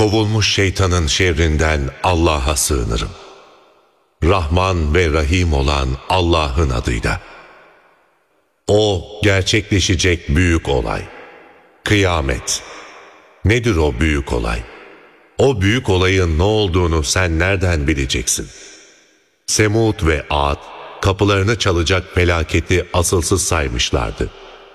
Kovulmuş şeytanın şerrinden Allah'a sığınırım. Rahman ve Rahim olan Allah'ın adıyla. O gerçekleşecek büyük olay. Kıyamet. Nedir o büyük olay? O büyük olayın ne olduğunu sen nereden bileceksin? Semud ve Ad kapılarını çalacak felaketi asılsız saymışlardı.